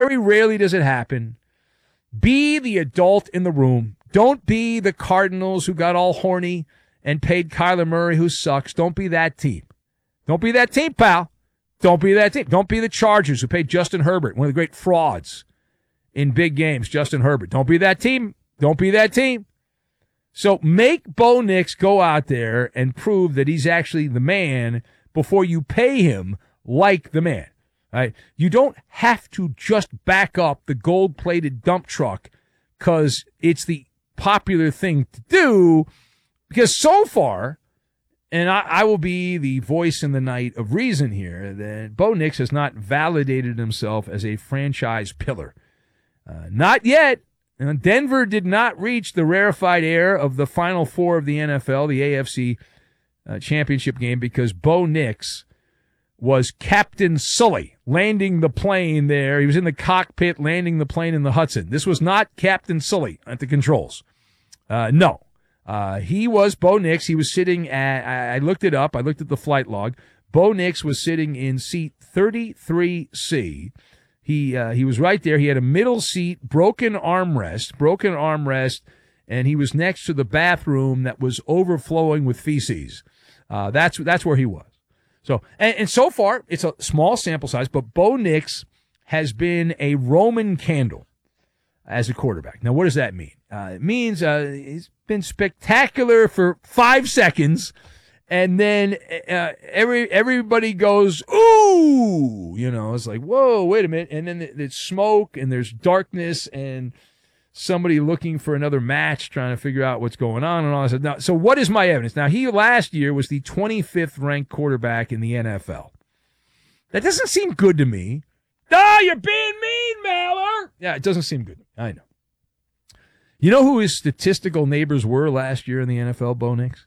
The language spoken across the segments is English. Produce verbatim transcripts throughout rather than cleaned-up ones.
very rarely does it happen. Be the adult in the room. Don't be the Cardinals who got all horny and paid Kyler Murray, who sucks. Don't be that team. Don't be that team, pal. Don't be that team. Don't be the Chargers who paid Justin Herbert, one of the great frauds in big games, Justin Herbert. Don't be that team. Don't be that team. So make Bo Nix go out there and prove that he's actually the man before you pay him like the man. Right? You don't have to just back up the gold-plated dump truck because it's the popular thing to do, because so far, and I, I will be the voice in the night of reason here, that Bo Nix has not validated himself as a franchise pillar. Uh, not yet. And Denver did not reach the rarefied air of the Final Four of the N F L, the A F C uh, championship game, because Bo Nix was Captain Sully landing the plane there. He was in the cockpit landing the plane in the Hudson. This was not Captain Sully at the controls. Uh, no. Uh, he was Bo Nix. He was sitting at, I, I looked it up. I looked at the flight log. Bo Nix was sitting in seat thirty-three C. He, uh, he was right there. He had a middle seat, broken armrest, broken armrest, and he was next to the bathroom that was overflowing with feces. Uh, that's, that's where he was. So, and, and so far, it's a small sample size, but Bo Nix has been a Roman candle as a quarterback. Now, what does that mean? Uh, it means uh, he's been spectacular for five seconds, and then uh, every everybody goes, ooh, you know, it's like, whoa, wait a minute, and then there's smoke, and there's darkness, and somebody looking for another match, trying to figure out what's going on and all that. Now, so what is my evidence? Now, he last year was the twenty-fifth ranked quarterback in the N F L. That doesn't seem good to me. Oh, you're being mean, Maller. Yeah, it doesn't seem good. I know. You know who his statistical neighbors were last year in the N F L, Bo Nix?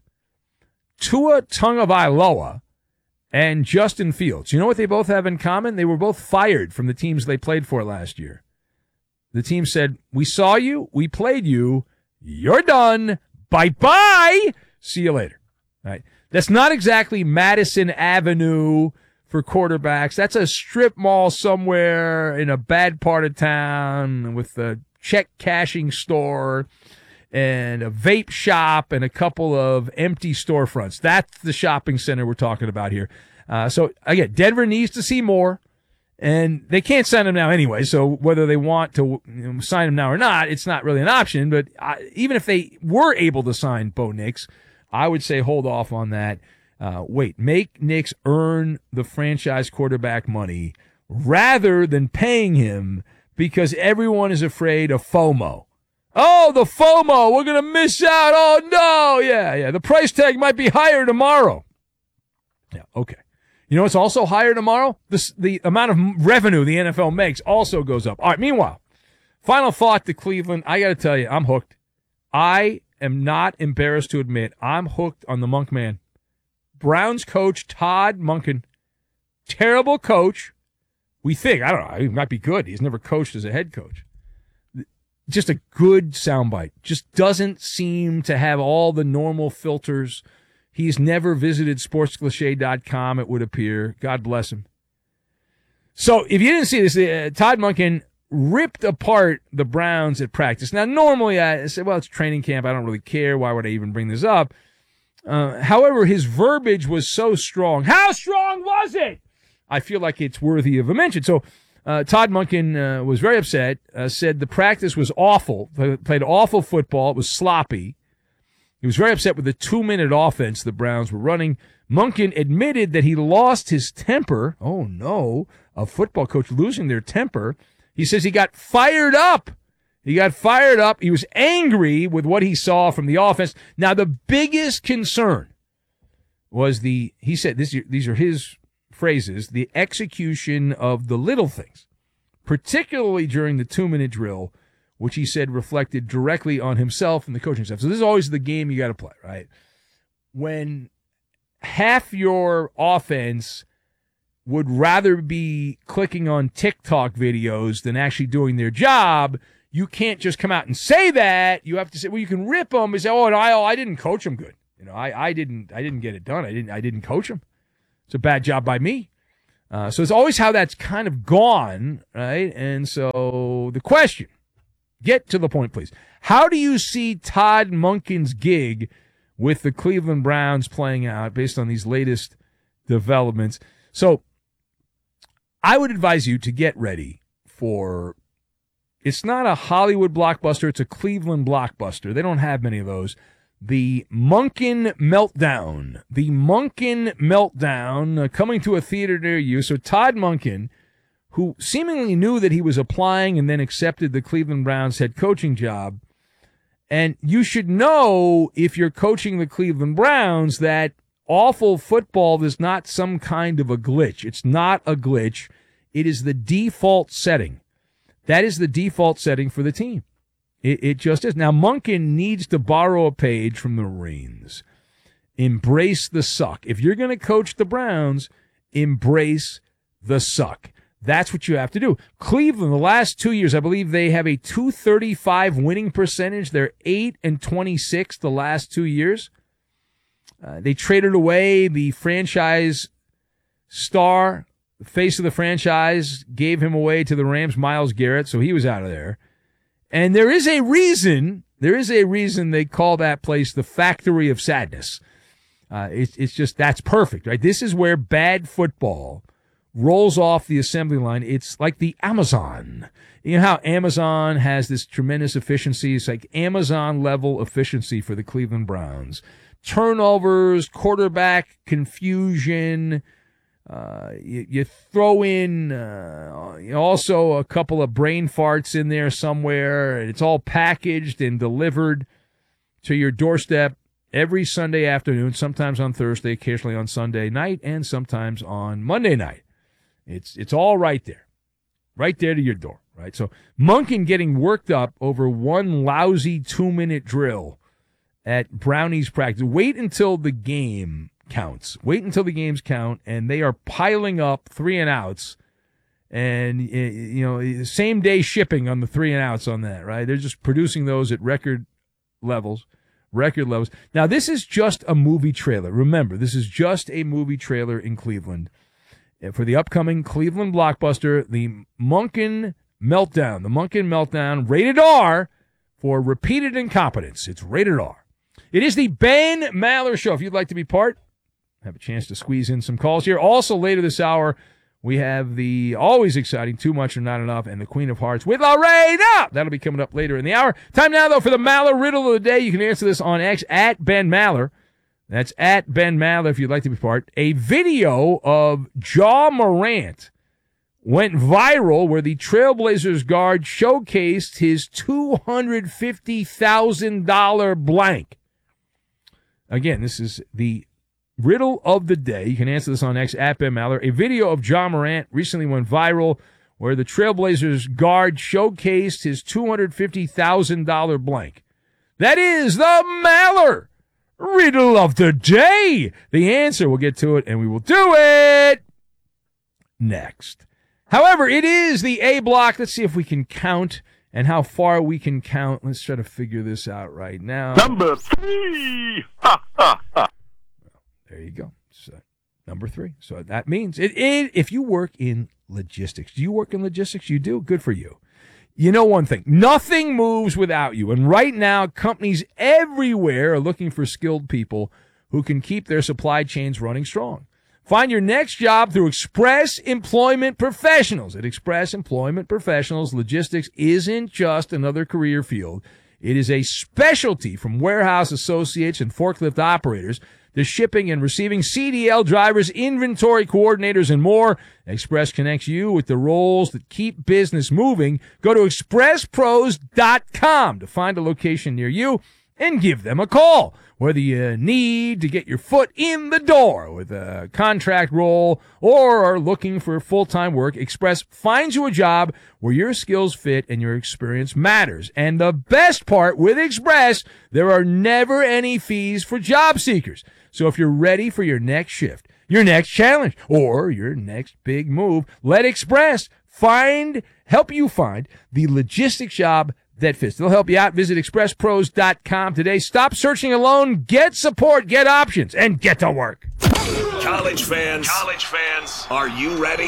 Tua Tagovailoa and Justin Fields. You know what they both have in common? They were both fired from the teams they played for last year. The team said, we saw you, we played you, you're done, bye-bye, see you later. Right? That's not exactly Madison Avenue for quarterbacks. That's a strip mall somewhere in a bad part of town with a check cashing store and a vape shop and a couple of empty storefronts. That's the shopping center we're talking about here. Uh, so, again, Denver needs to see more. And they can't sign him now anyway, so whether they want to you know, sign him now or not, it's not really an option. But I, even if they were able to sign Bo Nix, I would say hold off on that. Uh, wait, make Nix earn the franchise quarterback money rather than paying him, because everyone is afraid of FOMO. Oh, the FOMO, we're going to miss out. Oh, no. Yeah, yeah, the price tag might be higher tomorrow. Yeah, okay. You know what's also higher tomorrow? This, the amount of revenue the N F L makes also goes up. All right, meanwhile, final thought to Cleveland. I got to tell you, I'm hooked. I am not embarrassed to admit I'm hooked on the Monk Man. Browns coach Todd Monken. Terrible coach. We think. I don't know. He might be good. He's never coached as a head coach. Just a good soundbite. Just doesn't seem to have all the normal filters. He's never visited sports cliche dot com, it would appear. God bless him. So if you didn't see this, uh, Todd Monken ripped apart the Browns at practice. Now, normally I say, well, it's training camp. I don't really care. Why would I even bring this up? Uh, however, his verbiage was so strong. How strong was it? I feel like it's worthy of a mention. So uh, Todd Monken uh, was very upset, uh, said the practice was awful. They played awful football. It was sloppy. He was very upset with the two-minute offense the Browns were running. Monken admitted that he lost his temper. Oh, no, a football coach losing their temper. He says he got fired up. He got fired up. He was angry with what he saw from the offense. Now, the biggest concern was the, he said, this, these are his phrases, the execution of the little things, particularly during the two-minute drill, which he said reflected directly on himself and the coaching staff. So this is always the game you got to play, right? When half your offense would rather be clicking on TikTok videos than actually doing their job, you can't just come out and say that. You have to say, well, you can rip them and say, oh, and I, I didn't coach them good. You know, I, I didn't, I didn't get it done. I didn't, I didn't coach them. It's a bad job by me. Uh, so it's always how that's kind of gone, right? And so the question, get to the point, please. How do you see Todd Monken's gig with the Cleveland Browns playing out based on these latest developments? So I would advise you to get ready for, it's not a Hollywood blockbuster, it's a Cleveland blockbuster. They don't have many of those. The Monken Meltdown. The Monken Meltdown uh, coming to a theater near you. So Todd Monken, who seemingly knew that he was applying and then accepted the Cleveland Browns head coaching job. And you should know, if you're coaching the Cleveland Browns, that awful football is not some kind of a glitch. It's not a glitch. It is the default setting. That is the default setting for the team. It, it just is. Now, Monken needs to borrow a page from the Marines. Embrace the suck. If you're going to coach the Browns, embrace the suck. That's what you have to do. Cleveland, the last two years, I believe they have a two thirty-five winning percentage. They're eight and twenty-six the last two years. Uh, they traded away the franchise star, face of the franchise, gave him away to the Rams, Myles Garrett, so he was out of there. And there is a reason, there is a reason they call that place the Factory of Sadness. Uh, it's, it's just, that's perfect, right? This is where bad football rolls off the assembly line. It's like the Amazon. You know how Amazon has this tremendous efficiency? It's like Amazon level efficiency for the Cleveland Browns. Turnovers, quarterback confusion. Uh, you, you throw in uh, also a couple of brain farts in there somewhere, and it's all packaged and delivered to your doorstep every Sunday afternoon, sometimes on Thursday, occasionally on Sunday night, and sometimes on Monday night. It's it's all right there, right there to your door, right? So Monken getting worked up over one lousy two-minute drill at Brownies practice. Wait until the game counts. Wait until the games count, and they are piling up three and outs, and you know, same day shipping on the three and outs on that, right? They're just producing those at record levels, record levels. Now, this is just a movie trailer. Remember, this is just a movie trailer in Cleveland for the upcoming Cleveland blockbuster, the Monken Meltdown. The Monken Meltdown, rated R for repeated incompetence. It's rated R. It is the Ben Maller Show. If you'd like to be part, have a chance to squeeze in some calls here. Also, later this hour, we have the always exciting Too Much or Not Enough and the Queen of Hearts with Lorena. That'll be coming up later in the hour. Time now, though, for the Maller Riddle of the Day. You can answer this on X at Ben Maller. That's at Ben Maller if you'd like to be part. A video of Ja Morant went viral where the Trailblazers guard showcased his two hundred fifty thousand dollars blank. Again, this is the riddle of the day. You can answer this on X at Ben Maller. A video of Ja Morant recently went viral where the Trailblazers guard showcased his two hundred fifty thousand dollars blank. That is the Maller Riddle of the Day. The answer, we'll get to it, and we will do it next. However, it is the A block. Let's see if we can count and how far we can count. Let's try to figure this out right now. Number three. Ha, ha, ha. There you go. So, number three. So that means it, it, if you work in logistics, do you work in logistics? You do? Good for you. You know one thing, nothing moves without you. And right now, companies everywhere are looking for skilled people who can keep their supply chains running strong. Find your next job through Express Employment Professionals. At Express Employment Professionals, logistics isn't just another career field. It is a specialty from warehouse associates and forklift operators to shipping and receiving C D L drivers, inventory coordinators, and more. Express connects you with the roles that keep business moving. Go to express pros dot com to find a location near you and give them a call. Whether you need to get your foot in the door with a contract role or are looking for full-time work, Express finds you a job where your skills fit and your experience matters. And the best part with Express, there are never any fees for job seekers. So if you're ready for your next shift, your next challenge, or your next big move, let Express find, help you find the logistics job that fits. They'll help you out. Visit express pros dot com today. Stop searching alone. Get support, get options, and get to work. College fans, college fans, are you ready?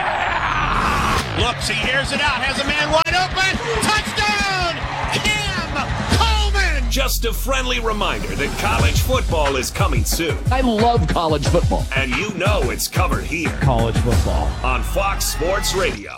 Yeah! Looks, he hears it out, has a man wide open. Touchdown! Cam Coleman! Just a friendly reminder that college football is coming soon. I love college football. And you know it's covered here. College football. On Fox Sports Radio.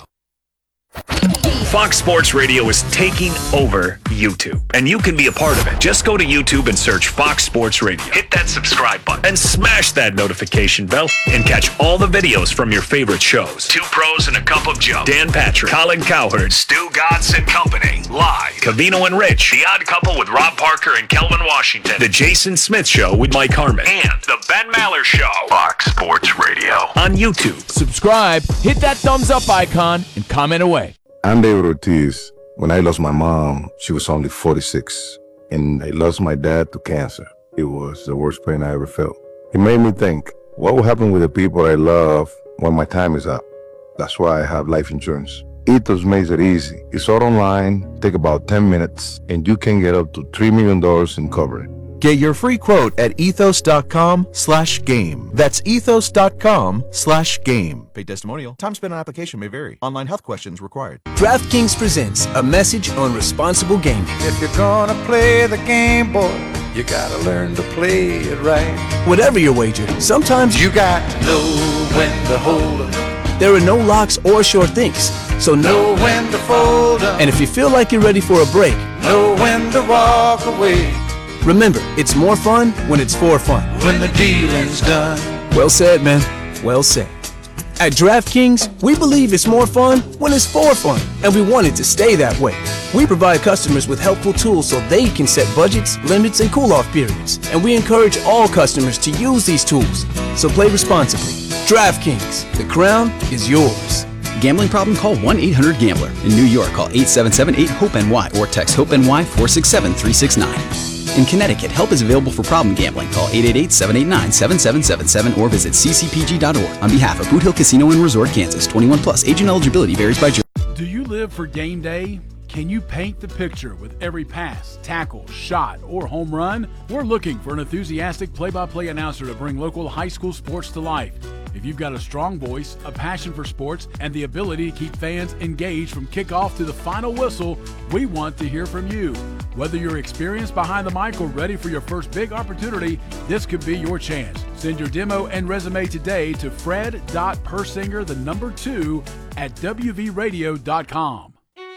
Fox Sports Radio is taking over YouTube, and you can be a part of it. Just go to YouTube and search Fox Sports Radio. Hit that subscribe button and smash that notification bell and catch all the videos from your favorite shows. Two Pros and a Cup of Joe. Dan Patrick, Colin Cowherd, Stu Godson Company, live. Covino and Rich, The Odd Couple with Rob Parker and Kelvin Washington. The Jason Smith Show with Mike Harmon. And The Ben Maller Show. Fox Sports Radio. On YouTube. Subscribe, hit that thumbs up icon, and comment away. I'm David Ortiz. When I lost my mom, she was only forty-six, and I lost my dad to cancer. It was the worst pain I ever felt. It made me think, what will happen with the people I love when my time is up? That's why I have life insurance. Ethos makes it easy. It's all online, take about ten minutes, and you can get up to three million dollars in coverage. Get your free quote at ethos.com slash game. That's ethos.com slash game. Paid testimonial. Time spent on application may vary. Online health questions required. DraftKings presents a message on responsible gaming. If you're gonna play the game, boy, you gotta learn to play it right. Whatever your wager, sometimes you got to know when to hold 'em. There are no locks or sure things, so know when to fold 'em. And if you feel like you're ready for a break, know when to walk away. Remember, it's more fun when it's for fun. When the dealing's done. Well said, man. Well said. At DraftKings, we believe it's more fun when it's for fun, and we want it to stay that way. We provide customers with helpful tools so they can set budgets, limits, and cool-off periods, and we encourage all customers to use these tools. So play responsibly. DraftKings, the crown is yours. Gambling problem? Call one eight hundred gambler. In New York, call eight seven seven eight hope N Y or text hope N Y four six seven three six nine. In Connecticut, help is available for problem gambling. Call eight eight eight seven eight nine seven seven seven seven or visit c c p g dot org. On behalf of Boot Hill Casino and Resort, Kansas, twenty-one plus. Age and eligibility varies by jurisdiction. Do you live for game day? Can you paint the picture with every pass, tackle, shot, or home run? We're looking for an enthusiastic play-by-play announcer to bring local high school sports to life. If you've got a strong voice, a passion for sports, and the ability to keep fans engaged from kickoff to the final whistle, we want to hear from you. Whether you're experienced behind the mic or ready for your first big opportunity, this could be your chance. Send your demo and resume today to fred.persinger, the number two, at w v radio dot com.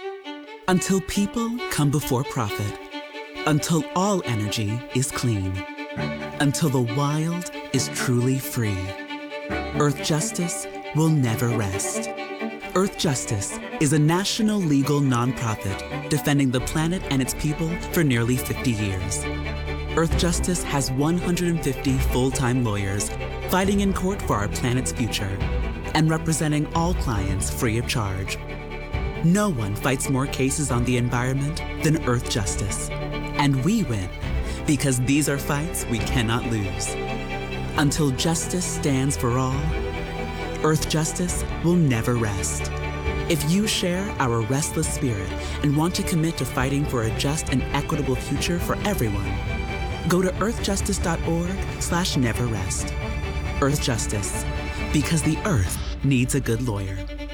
Until people come before profit. Until all energy is clean. Until the wild is truly free. Earth Justice will never rest. Earth Justice is a national legal nonprofit defending the planet and its people for nearly fifty years. Earth Justice has one hundred fifty full-time lawyers fighting in court for our planet's future and representing all clients free of charge. No one fights more cases on the environment than Earth Justice. And we win because these are fights we cannot lose. Until justice stands for all, Earth Justice will never rest. If you share our restless spirit and want to commit to fighting for a just and equitable future for everyone, go to earthjustice.org slash never rest. Earth Justice, because the earth needs a good lawyer.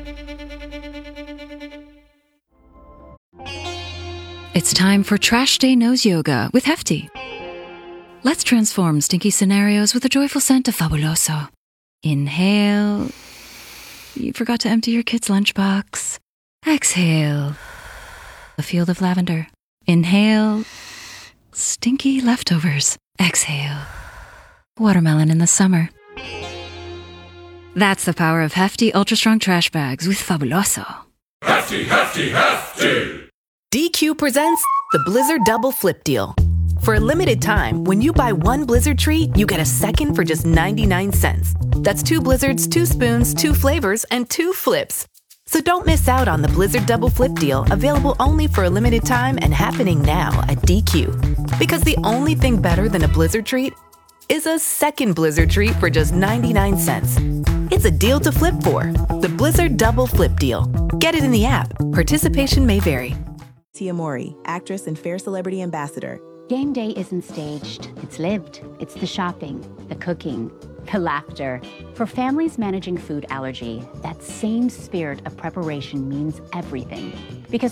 It's time for Trash Day Nose Yoga with Hefty. Let's transform stinky scenarios with the joyful scent of Fabuloso. Inhale. You forgot to empty your kid's lunchbox. Exhale. A field of lavender. Inhale. Stinky leftovers. Exhale. Watermelon in the summer. That's the power of Hefty Ultra Strong Trash Bags with Fabuloso. Hefty, Hefty, Hefty! D Q presents the Blizzard Double Flip Deal. For a limited time, when you buy one Blizzard treat, you get a second for just ninety-nine cents. That's two Blizzards, two spoons, two flavors, and two flips. So don't miss out on the Blizzard Double Flip Deal, available only for a limited time and happening now at D Q. Because the only thing better than a Blizzard treat is a second Blizzard treat for just ninety-nine cents. It's a deal to flip for. The Blizzard Double Flip Deal. Get it in the app. Participation may vary. Tia Mori, actress and Fair Celebrity Ambassador. Game day isn't staged. It's lived. It's the shopping, the cooking, Laughter. For families managing food allergy, that same spirit of preparation means everything. Because